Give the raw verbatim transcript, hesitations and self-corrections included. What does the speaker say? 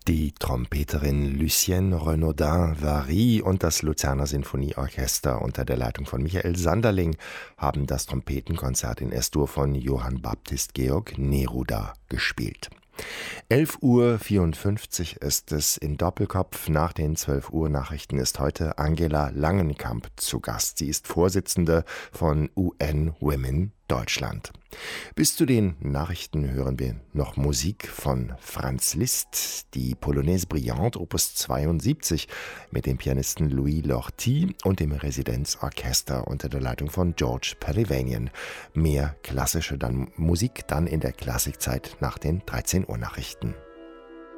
Die Trompeterin Lucienne Renaudin-Vary und das Luzerner Sinfonieorchester unter der Leitung von Michael Sanderling haben das Trompetenkonzert in S-Dur von Johann Baptist Georg Neruda gespielt. elf Uhr vierundfünfzig ist es in Doppelkopf. Nach den zwölf Uhr Nachrichten ist heute Angela Langenkamp zu Gast. Sie ist Vorsitzende von U N Women Deutschland. Bis zu den Nachrichten hören wir noch Musik von Franz Liszt, die Polonaise Brillante Opus zweiundsiebzig mit dem Pianisten Louis Lortie und dem Residenzorchester unter der Leitung von George Perivanian. Mehr klassische dann Musik dann in der Klassikzeit nach den dreizehn Uhr Nachrichten.